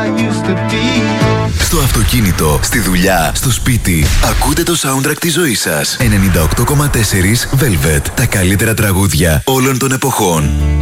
used to be. Στο αυτοκίνητο, στη δουλειά, στο σπίτι. Ακούτε το soundtrack της ζωής σας. 98,4 Velvet. Τα καλύτερα τραγούδια όλων των εποχών.